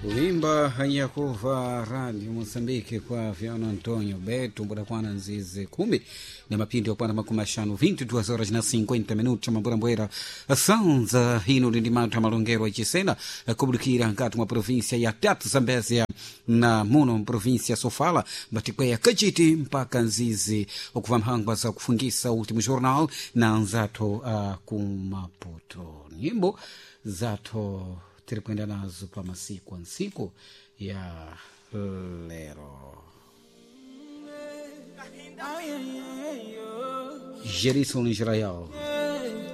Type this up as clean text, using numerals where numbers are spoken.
Wimba Yakuva Radio Moçambique kwa Viano Antonio Beto Mbudakwana Nzize 10 na mapindi ya kwana makumashano 22 horas na 50 minutos Mburambuera Sanza hino lindimata malongero ichisena kubulukira nkati mwa provinsia ya Tatu Zambezia na muno provinsia Sofala batikweya kachiti mpaka Nzize okuva mhangwa za kufungisa ultimo jornal na nzato kumaputo nyimbo zato tirikwenda nazo pa masiku ansiku ya lero. Gerison Israel